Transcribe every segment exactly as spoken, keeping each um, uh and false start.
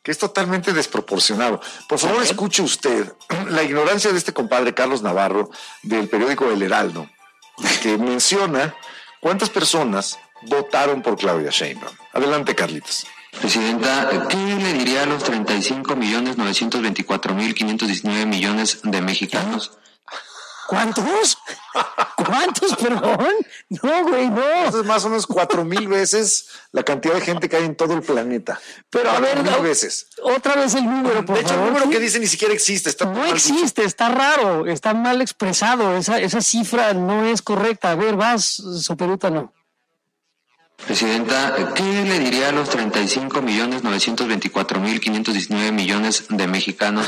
que es totalmente desproporcionado. Por favor, escuche usted la ignorancia de este compadre Carlos Navarro del periódico El Heraldo, que menciona cuántas personas votaron por Claudia Sheinbaum. Adelante, Carlitos. Presidenta, ¿qué le diría a los treinta y cinco millones novecientos veinticuatro mil quinientos diecinueve millones de mexicanos? ¿Cuántos? ¿Cuántos, perdón? No, güey, no. Eso es más o menos cuatro mil veces la cantidad de gente que hay en todo el planeta. Pero a ver, mil veces. Otra vez el número, por De hecho, favor. el número que dice ni siquiera existe. Está no existe, dicho. Está raro, está mal expresado. Esa, esa cifra no es correcta. A ver, vas, Soperuta, no. Presidenta, ¿qué le diría a los treinta y cinco millones novecientos veinticuatro mil quinientos diecinueve millones de mexicanos?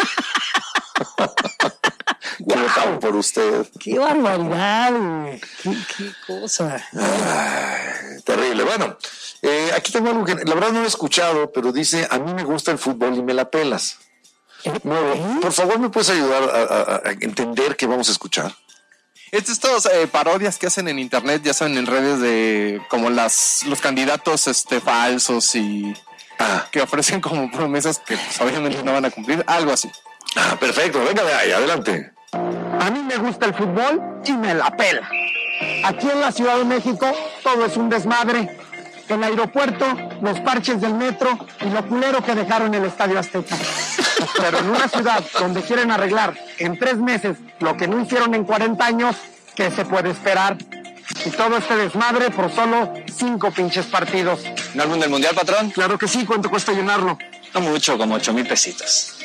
Wow, votaron por usted. ¡Qué barbaridad, güey! Qué, ¿Qué cosa? Ay, terrible. Bueno, eh, aquí tengo algo que la verdad no he escuchado, pero dice, a mí me gusta el fútbol y me la pelas. Nuevo, ¿Eh? Por favor, ¿me puedes ayudar a, a, a entender qué vamos a escuchar? Estas eh, parodias que hacen en internet, ya saben, en redes de como las los candidatos este falsos y ah. que ofrecen como promesas que pues, obviamente no van a cumplir, algo así. Ah, perfecto, venga de ahí, adelante. A mí me gusta el fútbol y me la pela. Aquí en la Ciudad de México todo es un desmadre. El aeropuerto, los parches del metro y lo culero que dejaron el Estadio Azteca. Pero en una ciudad donde quieren arreglar en tres meses lo que no hicieron en cuarenta años, ¿qué se puede esperar? Y todo este desmadre por solo cinco pinches partidos. ¿No álbum del Mundial, patrón? Claro que sí, ¿cuánto cuesta llenarlo? No mucho, como ocho mil pesitos.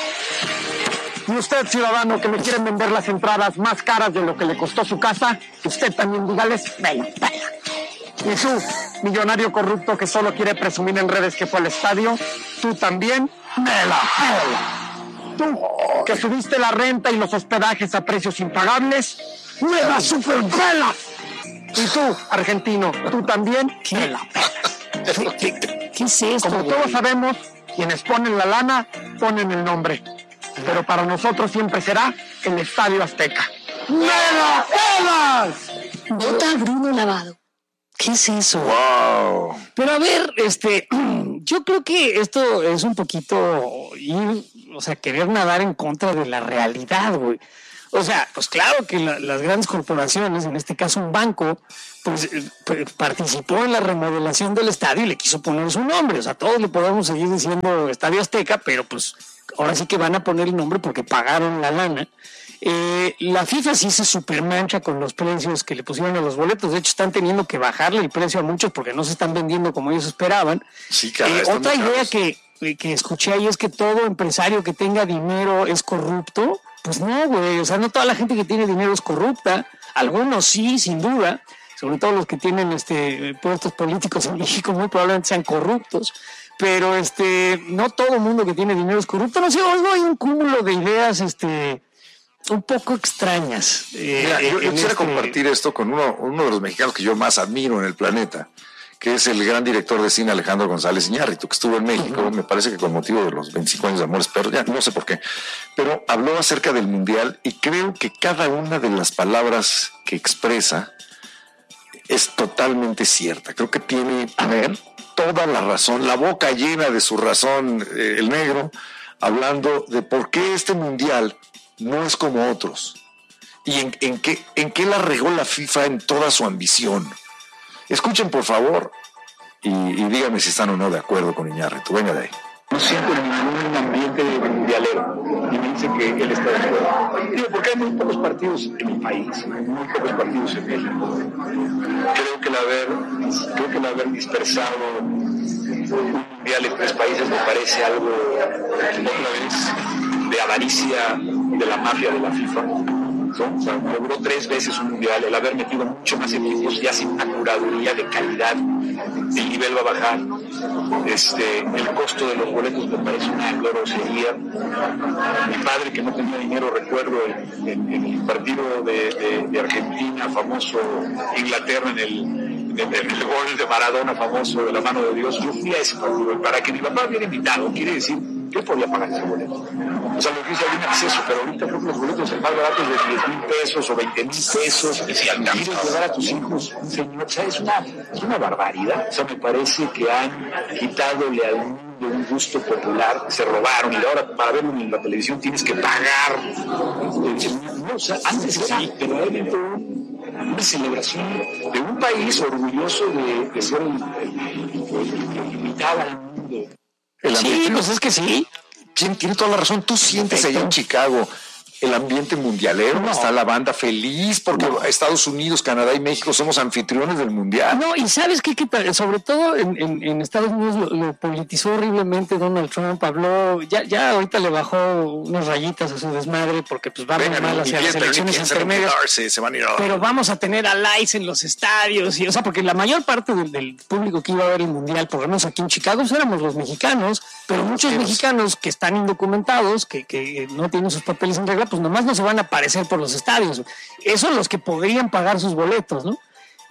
Y usted, ciudadano, que me quieren vender las entradas más caras de lo que le costó su casa, usted también dígales, vela, vela. Y tú, millonario corrupto que solo quiere presumir en redes que fue al estadio, tú también, vela, vela. Tú, que subiste la renta y los hospedajes a precios impagables, ¡nueva super vela! Y tú, argentino, tú también, vela, vela. ¿Qué, qué, ¿Qué es esto? Como todos sabemos, quienes ponen la lana, ponen el nombre. Pero para nosotros siempre será el Estadio Azteca. ¡Mela Pelas! Vota Bruno Lavado. ¿Qué es eso? Wow. Pero a ver, este, yo creo que esto es un poquito ir, o sea, querer nadar en contra de la realidad, güey. O sea, pues claro que la, las grandes corporaciones, en este caso un banco, pues eh, participó en la remodelación del estadio y le quiso poner su nombre. O sea, todos le podemos seguir diciendo Estadio Azteca, pero pues ahora sí que van a poner el nombre porque pagaron la lana. Eh, la FIFA sí se supermancha con los precios que le pusieron a los boletos. De hecho, están teniendo que bajarle el precio a muchos porque no se están vendiendo como ellos esperaban. Sí, caray, eh, otra idea que, que escuché ahí es que todo empresario que tenga dinero es corrupto. Pues no, güey, o sea, no toda la gente que tiene dinero es corrupta. Algunos sí, sin duda, sobre todo los que tienen este puestos políticos en México muy probablemente sean corruptos. Pero este, no todo el mundo que tiene dinero es corrupto. No sé, oigo hay un cúmulo de ideas este un poco extrañas. Eh, Mira, yo, yo quisiera este... compartir esto con uno, uno de los mexicanos que yo más admiro en el planeta, que es el gran director de cine Alejandro González Iñárritu, que estuvo en México, uh-huh. me parece que con motivo de los veinticinco años de Amores Perros, ya no sé por qué, pero habló acerca del Mundial y creo que cada una de las palabras que expresa es totalmente cierta. Creo que tiene, a ver, toda la razón, la boca llena de su razón, eh, el negro, hablando de por qué este Mundial no es como otros y en, en, qué, en qué la regó la FIFA en toda su ambición. Escuchen, por favor, y, y díganme si están o no de acuerdo con Iñárritu. Venga de ahí. No siento ningún ambiente mundialero y me dice que él está de acuerdo. Digo, porque hay muy pocos partidos en mi país, hay muy pocos partidos en México. Creo que el haber, creo que el haber dispersado un mundial en tres países me parece algo, otra vez, de avaricia de la mafia de la FIFA. O sea, logró tres veces un mundial, el haber metido mucho más equipos ya sin una curaduría de calidad, el nivel va a bajar, este, el costo de los boletos me parece una grosería. Mi padre, que no tenía dinero, recuerdo en, en, en el partido de, de, de Argentina, famoso, Inglaterra, en el, en el, en el gol de Maradona famoso de la mano de Dios, yo fui a ese partido, para que mi papá hubiera invitado, quiere decir ¿Qué podía pagar ese boleto? O sea, lo que dice hay un acceso, pero ahorita creo que los boletos el más barato es de diez mil pesos o veinte mil pesos. Y quieres llevar a tus hijos, señor, o sea, es una, es una barbaridad. O sea, me parece que han quitadole al mundo un gusto popular, se robaron y ahora para verlo en la televisión tienes que pagar. No, o sea, antes sí, pero realmente una celebración de un país orgulloso de, de ser el, el, el invitado al mundo. El ambiente, sí, pues es que sí. Tiene, tiene toda la razón. Tú sientes allá en Chicago el ambiente mundialero, no. Está la banda feliz porque no. Estados Unidos, Canadá y México somos anfitriones del mundial. No, y sabes qué, que sobre todo en, en, en Estados Unidos lo, lo politizó horriblemente Donald Trump. Habló, ya, ya ahorita le bajó unas rayitas a su desmadre porque pues va a venir mal hacia las elecciones intermedias. Se van a ir a... Pero vamos a tener a likes en los estadios, y, o sea, porque la mayor parte del, del público que iba a ver el mundial, por lo menos aquí en Chicago, pues éramos los mexicanos, pero muchos sí, mexicanos que están indocumentados, que, que no tienen sus papeles en regla, pues nomás no se van a aparecer por los estadios. Esos son los que podrían pagar sus boletos, ¿no?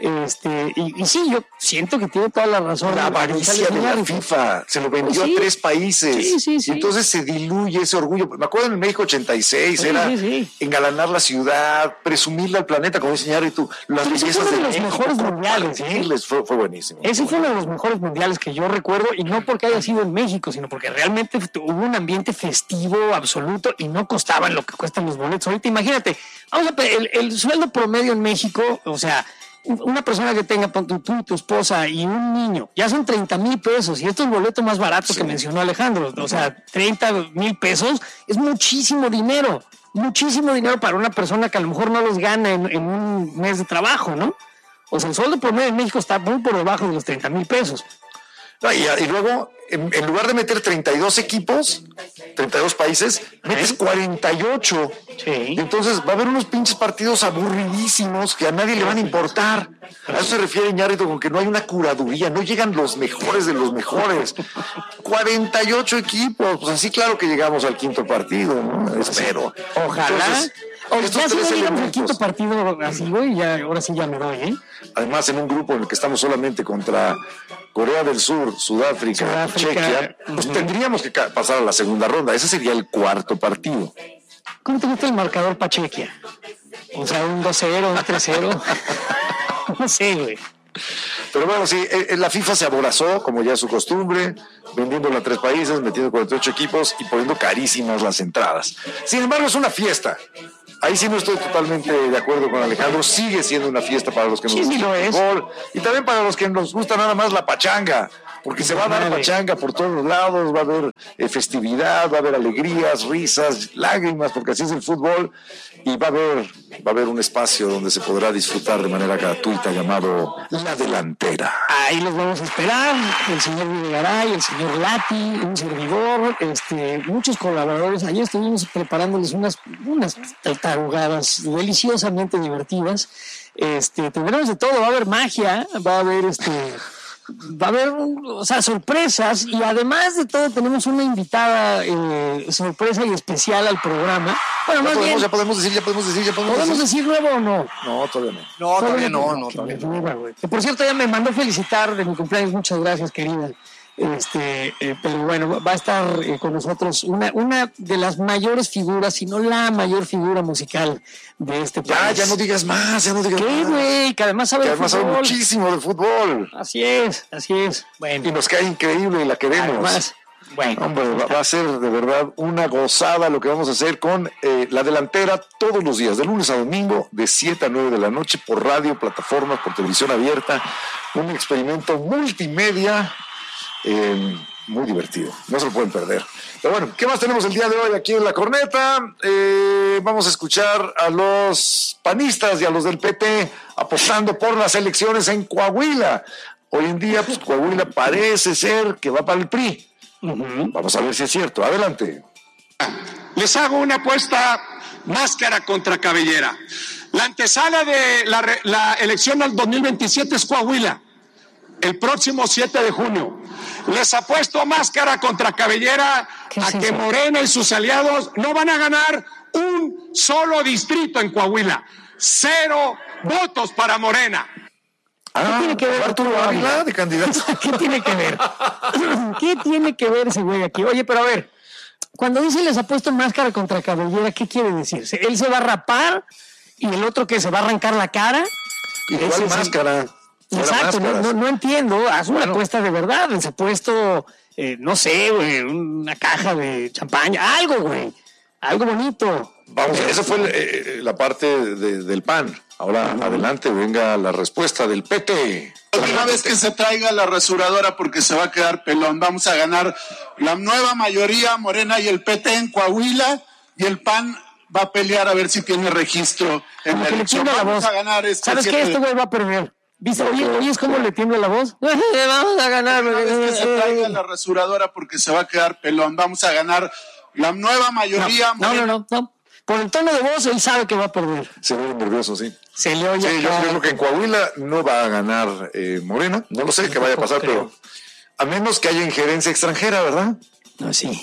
Este, y, y sí, yo siento que tiene toda la razón. La avaricia de la FIFA se lo vendió sí, a tres países. Sí, sí, sí. Y entonces se diluye ese orgullo. Me acuerdo en México ochenta y seis, sí, era sí, sí. engalanar la ciudad, presumirle al planeta, como dice y tú, las bellezas fue uno de, de los México, mejores mundiales. ¿eh? Fue, fue buenísimo. Ese fue fue uno de los mejores mundiales que yo recuerdo, y no porque haya sido en México, sino porque realmente hubo un ambiente festivo absoluto y no costaban lo que cuestan los boletos. Ahorita imagínate, vamos a el, el sueldo promedio en México, o sea, una persona que tenga tú, tú, tu esposa y un niño, ya son treinta mil pesos, y esto es el boleto más barato sí. que mencionó Alejandro, o sea, treinta mil pesos es muchísimo dinero, muchísimo dinero para una persona que a lo mejor no los gana en, en un mes de trabajo, ¿no? O sea, el sueldo promedio en México está muy por debajo de los treinta mil pesos. No, y, y luego, en, en lugar de meter treinta y dos equipos, treinta y dos países, metes cuarenta y ocho. Sí. Y entonces va a haber unos pinches partidos aburridísimos que a nadie le van a importar. A eso se refiere Iñárritu con que no hay una curaduría, no llegan los mejores de los mejores. cuarenta y ocho equipos, pues así claro que llegamos al quinto partido, ¿no? Espero. Ojalá. Entonces, O ya si no llegamos al quinto partido así, güey, ya, ahora sí ya me doy, ¿eh? Además, en un grupo en el que estamos solamente contra Corea del Sur, Sudáfrica, Sudáfrica Chequia, uh-huh. pues tendríamos que pasar a la segunda ronda. Ese sería el cuarto partido. ¿Cómo te gusta el marcador para Chequia? O sea, un dos cero, un tres cero. No sé, güey. Pero bueno, sí, la FIFA se aborazó, como ya es su costumbre, vendiéndolo a tres países, metiendo cuarenta y ocho equipos y poniendo carísimas las entradas. Sin embargo, es una fiesta. Ahí sí no estoy totalmente de acuerdo con Alejandro. Sigue siendo una fiesta para los que nos sí, gusta el fútbol y también para los que nos gusta nada más la pachanga, porque se va a dar pachanga por todos lados, va a haber eh, festividad, va a haber alegrías, risas, lágrimas, porque así es el fútbol, y va a haber va a haber un espacio donde se podrá disfrutar de manera gratuita llamado La Delantera. Ahí los vamos a esperar, el señor Videgaray, el señor Lati, un servidor, este, muchos colaboradores. Ayer estuvimos preparándoles unas, unas tarugadas deliciosamente divertidas. Este, tendremos de todo, va a haber magia, va a haber este... va a haber, o sea, sorpresas, y además de todo tenemos una invitada eh, sorpresa y especial al programa. Bueno, ya más podemos, bien, ya podemos decir, ya podemos decir, ya podemos, ¿podemos decir, decir nuevo o no? No, todavía no. No, todavía no, no, que todavía me duda, güey. Que por cierto, ya me mandó felicitar de mi cumpleaños, muchas gracias, querida. Este, eh, pero bueno, va a estar eh, con nosotros una, una de las mayores figuras, si no la mayor figura musical de este país. Ya, ya no digas más, ya no digas ¿Qué, más. güey? Que además sabe que de además fútbol. sabe muchísimo de fútbol. Así es, así es. Bueno. Y nos cae increíble y la queremos. Además, bueno. Hombre, va, va a ser de verdad una gozada lo que vamos a hacer con eh, La Delantera todos los días, de lunes a domingo, de siete a nueve de la noche, por radio, plataformas, por televisión abierta. Un experimento multimedia eh, muy divertido, no se lo pueden perder. Pero bueno, ¿qué más tenemos el día de hoy aquí en La Corneta? Eh, vamos a escuchar a los panistas y a los del P T apostando por las elecciones en Coahuila. Hoy en día, pues Coahuila parece ser que va para el P R I. Uh-huh. Vamos a ver si es cierto. Adelante. Les hago una apuesta máscara contra cabellera. La antesala de la, la elección al dos mil veintisiete es Coahuila, el próximo siete de junio. Les apuesto máscara contra cabellera a que Morena y sus aliados no van a ganar un solo distrito en Coahuila. Cero votos para Morena. Ah, ¿qué tiene que ver Arturo Ávila de candidato? ¿Qué tiene que ver? ¿Qué tiene que ver ese güey aquí? Oye, pero a ver, Cuando dice les ha puesto máscara contra cabellera, ¿qué quiere decir? ¿Él se va a rapar y el otro que se va a arrancar la cara? Igual máscara. Exacto, no, no, no entiendo. Haz una bueno. apuesta de verdad. Les ha puesto, eh, no sé, güey, una caja de champaña, algo, güey. Algo bonito. Vamos, esa fue eh, la parte de, del P A N. Ahora, uh-huh. adelante, venga la respuesta del P T. Una vez que se traiga la rasuradora porque se va a quedar pelón. Vamos a ganar la nueva mayoría, Morena y el P T en Coahuila, y el P A N va a pelear a ver si tiene registro en la elección. Vamos a ganar este. ¿Sabes qué? Este güey va a perder. ¿Viste? Oye, oye, es como le tiembla la voz. Vamos a ganar. Una vez que se traiga la rasuradora porque se va a quedar pelón. Vamos a ganar la nueva mayoría. No, no, no, no. Por el tono de voz, él sabe que va a perder. Se ve nervioso, sí. Se le oye. Sí, yo creo que en Coahuila no va a ganar eh, Morena. No lo sé qué vaya a pasar, pero a menos que haya injerencia extranjera, ¿verdad? No, sí.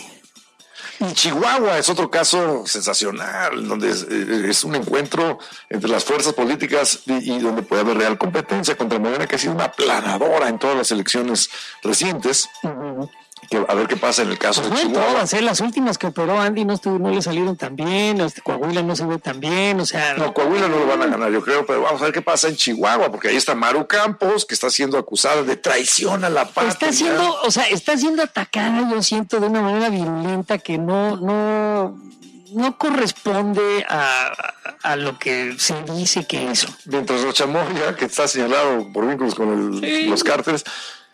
Y Chihuahua es otro caso sensacional, donde es, es un encuentro entre las fuerzas políticas y, y donde puede haber real competencia contra Morena, que ha sido una aplanadora en todas las elecciones recientes. Uh-huh. Que, a ver qué pasa en el caso pues de no Chihuahua. Todas, ¿eh? Las últimas que operó Andy no, estuvo, no le salieron tan bien, este, Coahuila no se ve tan bien, o sea... No, Coahuila no lo van a ganar, yo creo, pero vamos a ver qué pasa en Chihuahua, porque ahí está Maru Campos, que está siendo acusada de traición a la patria. Está siendo, o sea, está siendo atacada, yo siento, de una manera virulenta que no, no, no corresponde a, a lo que se dice que hizo. Mientras Rocha Moya, que está señalado por vínculos con el, sí. los cárteles...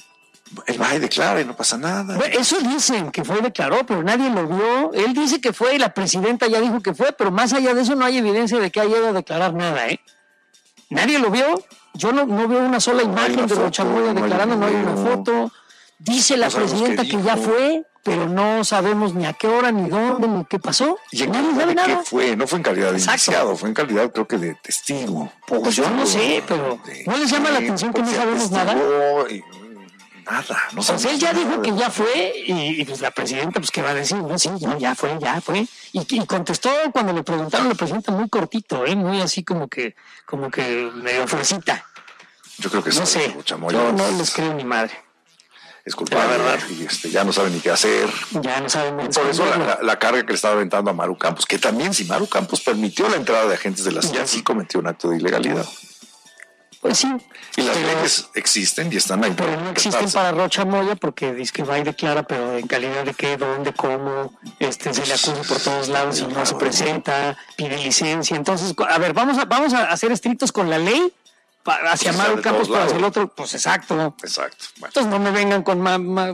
Él va y declara y no pasa nada. Eso dicen que fue y declaró, pero nadie lo vio. Él dice que fue y la presidenta ya dijo que fue, pero más allá de eso no hay evidencia de que haya ido a declarar nada, ¿eh? Nadie lo vio. Yo no, no veo una sola imagen no de Rocha Moya no declarando, no hay una foto. Dice la no presidenta que ya fue, pero no sabemos ni a qué hora, ni dónde, ni qué pasó. ¿Y en calidad de qué fue? No fue en calidad de indiciado, fue en calidad, creo que de testigo. Pues yo no sé, pero ¿no les llama la atención que no sabemos nada? Y... Nada, no pues él ya dijo que ya fue y, y pues la presidenta, pues qué va a decir, no, sí, ya, ya fue, ya fue. Y, y contestó cuando le preguntaron la presidenta muy cortito, ¿eh? Muy así como que, como que medio fresita. Yo creo que no sé, yo no les creo ni madre. Es culpable, verdad. Y este, ya no saben ni qué hacer. Ya no saben ni Por eso la, la, la carga que le estaba aventando a Maru Campos, que también si Maru Campos permitió la entrada de agentes de la C I A, sí cometió un acto de ilegalidad. Pues sí. Y las pero, leyes existen y están ahí. Pero no existen para Rocha Moya porque dice que va y declara, pero en calidad de qué, dónde, cómo, este, se le acusa por todos lados y no se presenta, pide licencia. Entonces, a ver, vamos a, vamos a ser estrictos con la ley para, hacia pues Maru Campos, para hacia el otro. Pues exacto. Exacto. Bueno. Entonces no me vengan con más... Ma,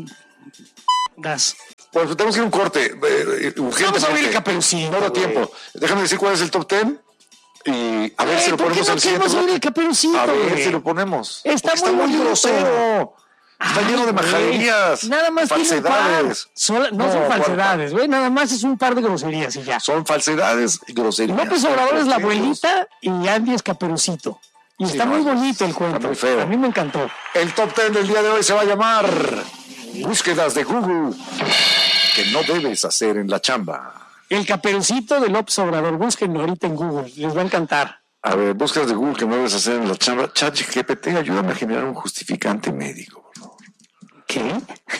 gas. Pues tenemos que ir a un corte. Eh, vamos a abrir el Caperucito. No da tiempo. Déjame decir cuál es el top ten. Y a ver eh, si lo ponemos no al siguiente. A ver si lo ponemos. Está, está muy grosero. Está lleno de majaderías. Nada más falsedades. Sola, no, no son falsedades, güey. Nada más es un par de groserías y ya. Son falsedades y groserías. López Obrador es la abuelita y Andy es Caperucito. Y sí, está no, muy bonito el cuento. Está muy feo. A mí me encantó. El top ten del día de hoy se va a llamar Búsquedas de Google que no debes hacer en la chamba. El Caperucito de López Obrador, búsquenlo ahorita en Google, les va a encantar. A ver, búsquedas de Google que no debes hacer en la chamba. ChatGPT, ayúdame a generar un justificante médico, por favor. ¿Qué?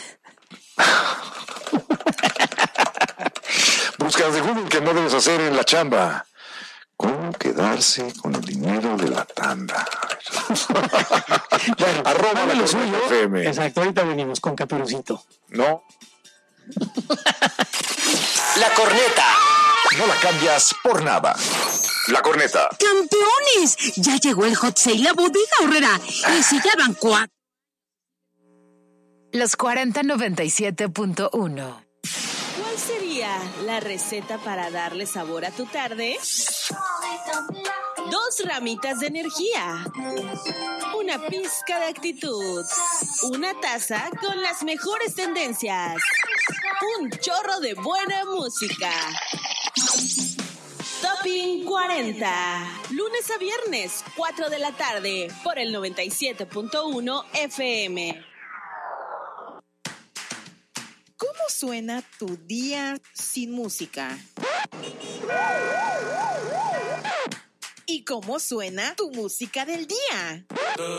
Búsquedas de Google que no debes hacer en la chamba. ¿Cómo quedarse con el dinero de la tanda? Bueno, arroba lo suyo. F M. Exacto, ahorita venimos con Caperucito. No. La corneta. No la cambias por nada. La corneta. ¡Campeones! Ya llegó el hot sale La Bodega Aurrera. Y si ya van cuatro. Los cuarenta noventa y siete punto uno. ¿Cuál sería la receta para darle sabor a tu tarde? Dos ramitas de energía, una pizca de actitud, una taza con las mejores tendencias, un chorro de buena música. Topping cuarenta, lunes a viernes, cuatro de la tarde, por el noventa y siete punto uno F M. ¿Cómo suena tu día sin música? ¿Y cómo suena tu música del día?